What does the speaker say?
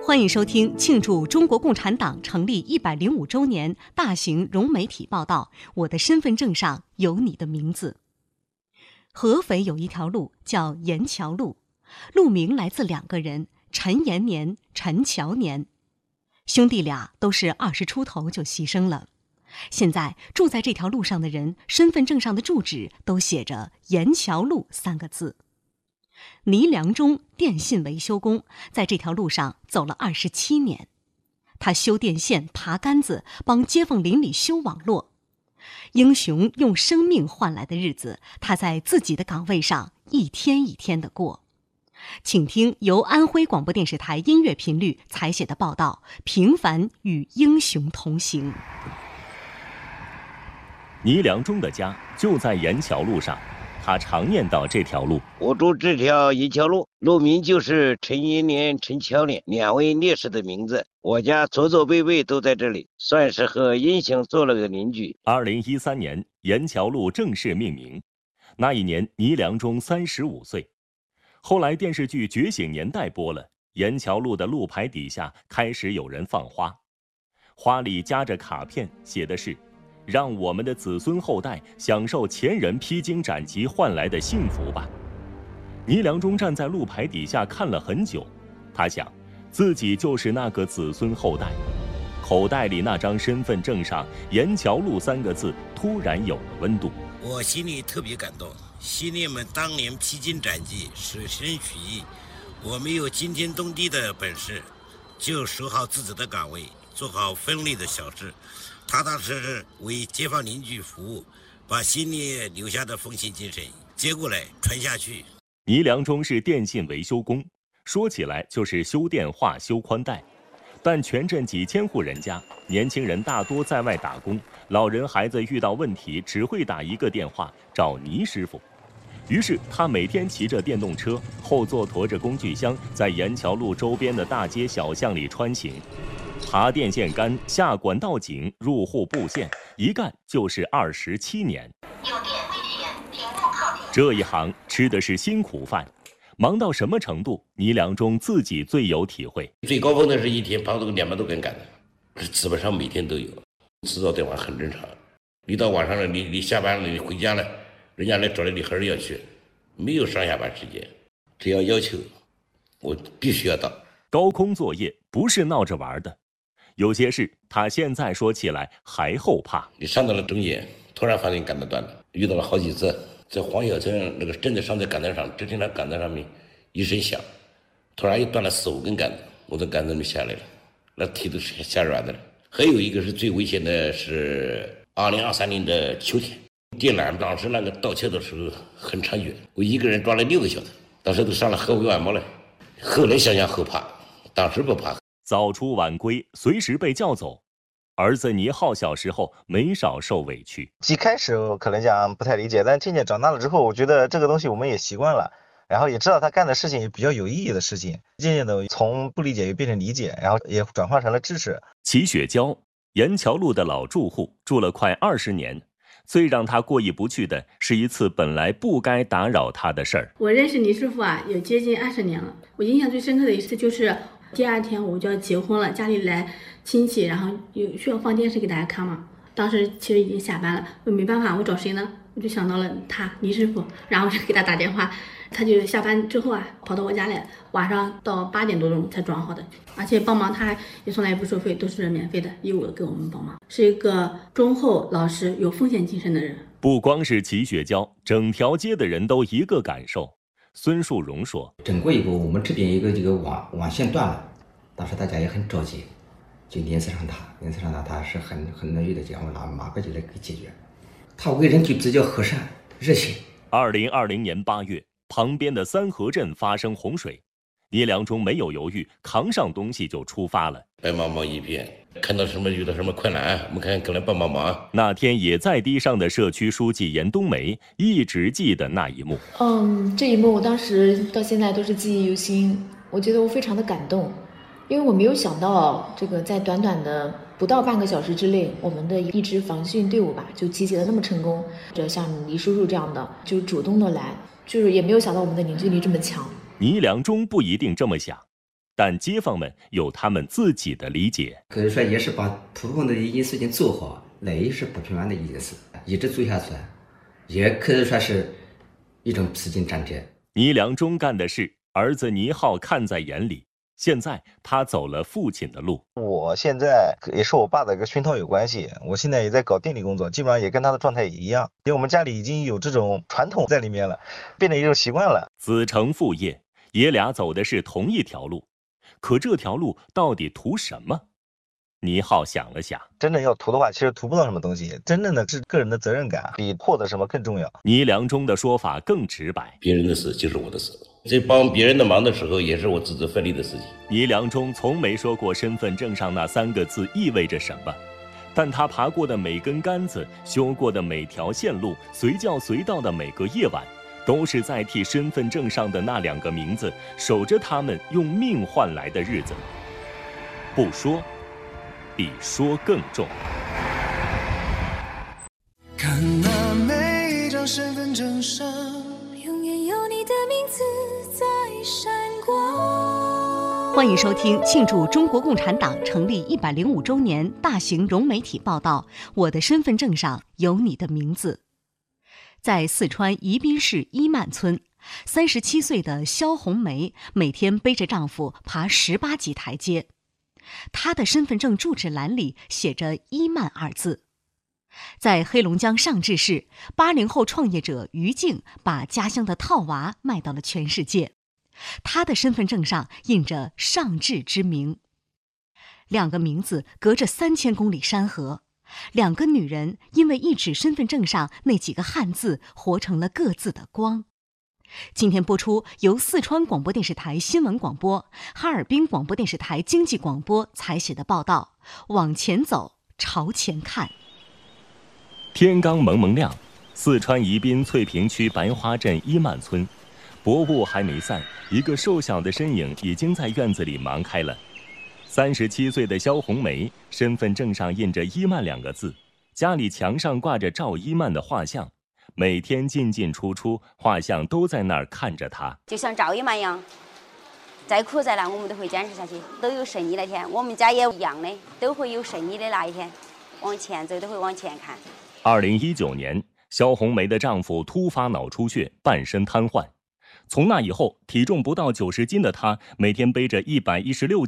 欢迎收听庆祝中国共产党成立105周年大型融媒体报道《我的身份证上有你的名字》。合肥有一条路叫严桥路，路名来自两个人，陈延年、陈乔年。兄弟俩都是20出头就牺牲了。现在住在这条路上的人，身份证上的住址都写着严桥路3个字。倪良忠，电信维修工，在这条路上走了27年。他修电线、爬杆子，帮街坊邻里修网络。英雄用生命换来的日子，他在自己的岗位上一天一天地过。请听由安徽广播电视台音乐频率采写的报道《平凡与英雄同行》。 倪良忠的家就在严桥路上，他常念叨这条路。 我住这条严桥路，路名就是陈延年、陈乔年2位烈士的名字。我家祖祖辈辈都在这里，算是和英雄做了个邻居。 2013年，严桥路正式命名。那一年，倪良忠35岁。后来电视剧《觉醒年代》播了，严桥路的路牌底下开始有人放花，花里夹着卡片，写的是让我们的子孙后代享受前人披荆斩棘换来的幸福吧。倪良忠站在路牌底下看了很久，他想自己就是那个子孙后代。口袋里那张身份证上严桥路3个字突然有了温度。 我心里特别感动，兄弟们当年披荆斩棘，舍身取义，我没有惊天动地的本事，就守好自己的岗位，做好分内的小事，踏踏实实为街坊邻居服务，把心里留下的奉献精神接过来传下去。 倪良忠是电信维修工，说起来就是修电话、修宽带，但全镇几千户人家，年轻人大多在外打工，老人孩子遇到问题只会打一个电话找倪师傅。于是他每天骑着电动车，后座驮着工具箱，在严桥路周边的大街小巷里穿行，爬电线杆、下管道井、入户布线，一干就是27年。这一行吃的是辛苦饭，忙到什么程度，倪良忠自己最有体会。 最高峰的是一天跑200多根杆子，基本上每天都有。制造电话很正常，你到晚上了，你下班了，你回家了，人家来找你还是要去，没有上下班时间，只要求我必须要到。 高空作业不是闹着玩的，有些事他现在说起来还后怕。 你上到了中间，突然发现杆子断了，遇到了好几次。在黄小村那个真的上在杆子上，只听到杆子上面一声响，突然又断了4、5根杆子，我从杆子里面下来了，那腿都是下软的了。还有一个是最危险的，是2023年的秋天，电缆当时那个盗窃的时候很猖獗，我一个人抓了6个小时，当时都上了合肥晚报了。后来想想后怕，当时不怕。 早出晚归，随时被叫走。儿子倪浩小时候没少受委屈， 一开始我可能讲不太理解，但渐渐长大了之后，我觉得这个东西我们也习惯了，然后也知道他干的事情也比较有意义的事情，渐渐的从不理解又变成理解，然后也转化成了支持。 齐雪娇，严桥路的老住户，住了快20年。最让他过意不去的是一次本来不该打扰他的事儿。 我认识倪师傅有接近20年了，我印象最深刻的一次就是第2天我就要结婚了，家里来亲戚，然后有需要放电视给大家看嘛。当时其实已经下班了，我没办法，我找谁呢？我就想到了他，倪师傅，然后我就给他打电话，他就下班之后跑到我家来，晚上到8点多钟才装好的，而且帮忙他也从来也不收费，都是免费的，义务的给我们帮忙，是一个忠厚老实、有奉献精神的人。 不光是齐雪娇，整条街的人都一个感受。孙树荣说， 整过以后，我们这边一个这个网线断了，当时大家也很着急，就联系上他，他是很乐意的讲，我马上就来给解决。他为人就比较和善热情。 2020年8月，旁边的三河镇发生洪水，倪良忠没有犹豫，扛上东西就出发了。 白茫茫一片，看到什么遇到什么困难，我们看过来帮帮忙。 那天也在地上的社区书记严冬梅一直记得那一幕。 这一幕我当时到现在都是记忆犹新，我觉得我非常的感动，因为我没有想到这个在短短的不到半个小时之内，我们的一支防汛队伍就集结的那么成功。这像倪叔叔这样的就主动的来，就是也没有想到我们的凝聚力这么强。 倪良忠不一定这么想， 但街坊们有他们自己的理解。 可以说也是把普通的一件事情做好，那也是不平凡的一件事，一直做下去，也可以说是一种披荆斩棘。 倪良忠干的事，儿子倪浩看在眼里。现在他走了父亲的路。 我现在也是我爸的一个熏陶有关系，我现在也在搞电力工作，基本上也跟他的状态也一样，因为我们家里已经有这种传统在里面了，变成一种习惯了。 子承父业，爷俩走的是同一条路，可这条路到底图什么？倪浩想了想， 真正要图的话，其实图不到什么东西，真正的是个人的责任感，比获得什么更重要。 倪良忠的说法更直白， 别人的事就是我的事，在帮别人的忙的时候，也是我自责奋力的事情。 倪良忠从没说过身份证上那3个字意味着什么，但他爬过的每根杆子，修过的每条线路，随叫随到的每个夜晚，都是在替身份证上的那2个名字守着他们用命换来的日子。不说比说更重。 看那每一张身份证上，永远有你的名字在闪光。 欢迎收听庆祝中国共产党成立105周年大型融媒体报道《我的身份证上有你的名字》。在四川宜宾市伊曼村，37岁的肖红梅每天背着丈夫爬18级台阶。她的身份证住址栏里写着“伊曼”二字。在黑龙江上志市，80后创业者于静把家乡的套娃卖到了全世界。她的身份证上印着上志之名。2个名字隔着3000公里山河，2个女人因为一纸身份证上那几个汉字，活成了各自的光。今天播出由四川广播电视台新闻广播、哈尔滨广播电视台经济广播采写的报道《往前走，朝前看》。 天刚蒙蒙亮，四川宜宾翠屏区白花镇伊曼村，薄雾还没散，一个瘦小的身影已经在院子里忙开了。37岁的肖红梅，身份证上印着伊曼2个字，家里墙上挂着赵伊曼的画像。每天进进出出，画像都在那儿看着他， 就像赵伊曼一样，再苦再难我们都会坚持下去，都有胜利那天。我们家也一样的，都会有胜利的那一天，往前走都会往前看。 2019年，肖红梅的丈夫突发脑出血，半身瘫痪。从那以后，体重不到90斤的她，每天背着116